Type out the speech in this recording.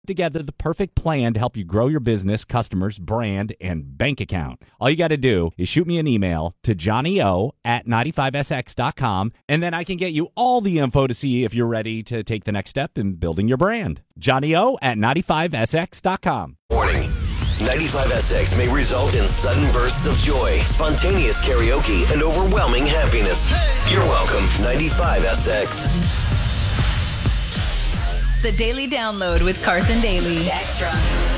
together the perfect plan to help you grow your business, customers, brand, and bank account. All you got to do is shoot me an email to johnnyo@95sx.com, and then I can get you all the info to see if you're ready to take the next step in building your brand. johnnyo@95sx.com. Warning. 95SX may result in sudden bursts of joy, spontaneous karaoke, and overwhelming happiness. You're welcome, 95SX. The Daily Download with Carson Daly. Extra.